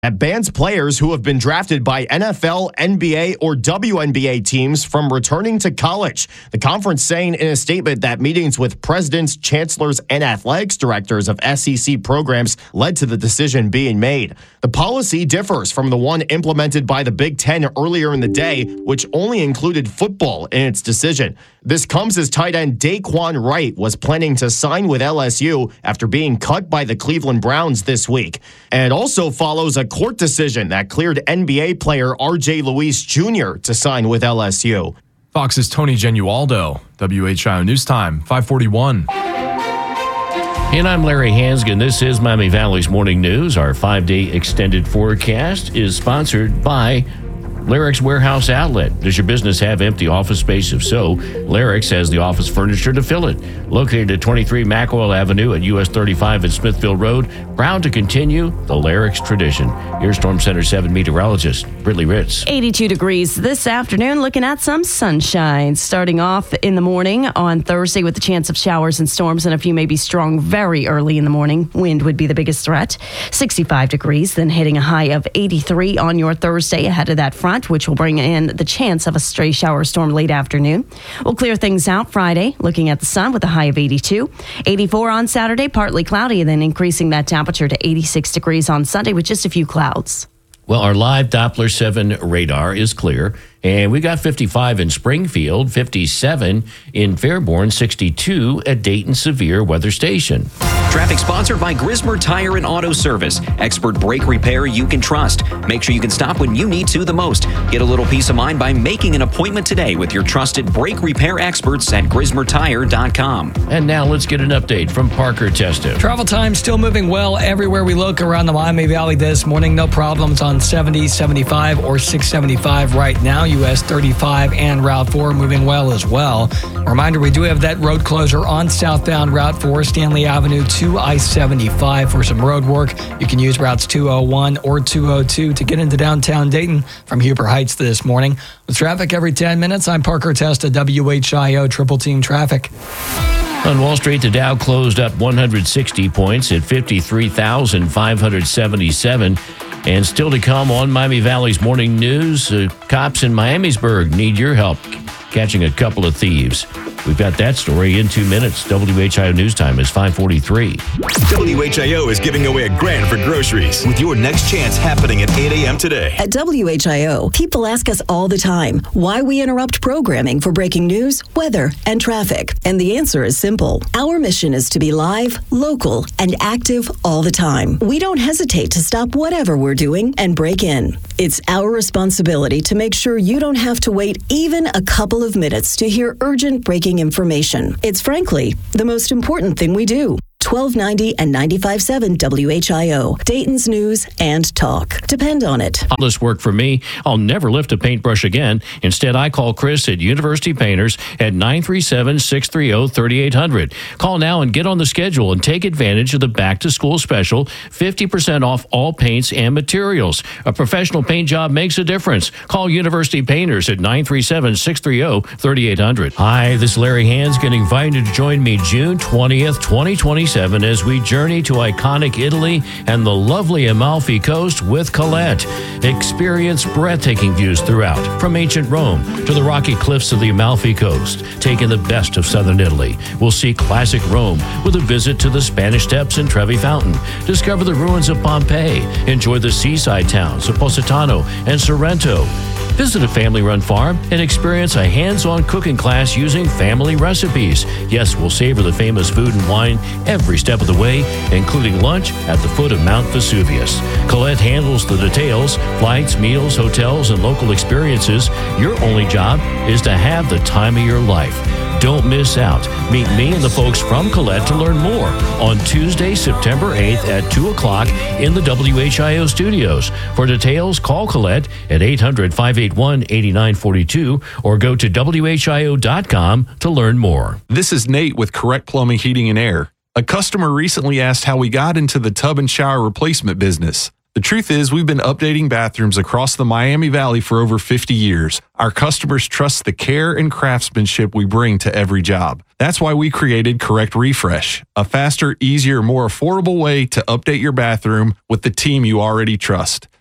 That bans players who have been drafted by NFL, NBA, or WNBA teams from returning to college. The conference saying in a statement that meetings with presidents, chancellors, and athletics directors of SEC programs led to the decision being made. The policy differs from the one implemented by the Big Ten earlier in the day, which only included football in its decision. This comes as tight end Daquan Wright was planning to sign with LSU after being cut by the Cleveland Browns this week. And it also follows a court decision that cleared NBA player R.J. Luis Jr. to sign with LSU. Fox's Tony Genualdo, WHIO News Time, 541. And I'm Larry Hansgen. This is Miami Valley's Morning News. Our 5-day extended forecast is sponsored by Larrick's Warehouse Outlet. Does your business have empty office space? If so, Larrick's has the office furniture to fill it. Located at 23 Mackwell Avenue at US 35 and Smithfield Road, proud to continue the Larrick's tradition. Here's Storm Center 7 meteorologist Brittany Ritz. 82 degrees this afternoon, looking at some sunshine. Starting off in the morning on Thursday with the chance of showers and storms, and a few may be strong very early in the morning. Wind would be the biggest threat. 65 degrees, then hitting a high of 83 on your Thursday ahead of that front, which will bring in the chance of a stray shower storm late afternoon. We'll clear things out Friday, looking at the sun with a high of 82. 84 on Saturday, partly cloudy, and then increasing that temperature to 86 degrees on Sunday with just a few clouds. Well, our live Doppler 7 radar is clear, and we got 55 in Springfield, 57 in Fairborn, 62 at Dayton Severe Weather Station. Traffic sponsored by Grismer Tire and Auto Service. Expert brake repair you can trust. Make sure you can stop when you need to the most. Get a little peace of mind by making an appointment today with your trusted brake repair experts at GrismerTire.com. And now let's get an update from Parker Testa. Travel time still moving well everywhere we look around the Miami Valley this morning. No problems on 70, 75, or 675 right now. US 35 and Route 4 moving well as well. Reminder, we do have that road closure on southbound Route 4, Stanley Avenue to I-75 for some road work. You can use routes 201 or 202 to get into downtown Dayton from Huber Heights this morning. With traffic every 10 minutes, I'm Parker Testa, WHIO Triple Team Traffic. On Wall Street, the Dow closed up 160 points at 53,577. And still to come on Miami Valley's Morning News, cops in Miamisburg need your help catching a couple of thieves. We've got that story in 2 minutes. WHIO News Time is 5:43. WHIO is giving away $1,000 for groceries with your next chance happening at 8 a.m. today. At WHIO, people ask us all the time why we interrupt programming for breaking news, weather, and traffic. And the answer is simple. Our mission is to be live, local, and active all the time. We don't hesitate to stop whatever we're doing and break in. It's our responsibility to make sure you don't have to wait even a couple of minutes to hear urgent breaking information. It's frankly the most important thing we do. 1290 and 95.7 WHIO, Dayton's News and Talk. Depend on it. This work for me. I'll never lift a paintbrush again. Instead, I call Chris at University Painters at 937-630-3800. Call now and get on the schedule and take advantage of the back-to-school special, 50% off all paints and materials. A professional paint job makes a difference. Call University Painters at 937-630-3800. Hi, this is Larry Hansgen, invited to join me June 20th, 2027. As we journey to iconic Italy and the lovely Amalfi Coast with Colette. Experience breathtaking views throughout, from ancient Rome to the rocky cliffs of the Amalfi Coast. Take in the best of southern Italy. We'll see classic Rome with a visit to the Spanish Steps and Trevi Fountain. Discover the ruins of Pompeii. Enjoy the seaside towns of Positano and Sorrento. Visit a family-run farm and experience a hands-on cooking class using family recipes. Yes, we'll savor the famous food and wine every step of the way, including lunch at the foot of Mount Vesuvius. Colette handles the details, flights, meals, hotels, and local experiences. Your only job is to have the time of your life. Don't miss out. Meet me and the folks from Colette to learn more on Tuesday, September 8th at 2 o'clock in the WHIO studios. For details, call Colette at 800-581-8942 or go to WHIO.com to learn more. This is Nate with Correct Plumbing, Heating, and Air. A customer recently asked how we got into the tub and shower replacement business. The truth is, we've been updating bathrooms across the Miami Valley for over 50 years. Our customers trust the care and craftsmanship we bring to every job. That's why we created Correct Refresh, a faster, easier, more affordable way to update your bathroom with the team you already trust.